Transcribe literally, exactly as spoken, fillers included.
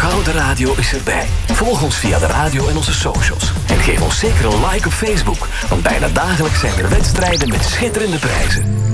Gouden Radio is erbij. Volg ons via de radio en onze socials. En geef ons zeker een like op Facebook, want bijna dagelijks zijn er wedstrijden met schitterende prijzen.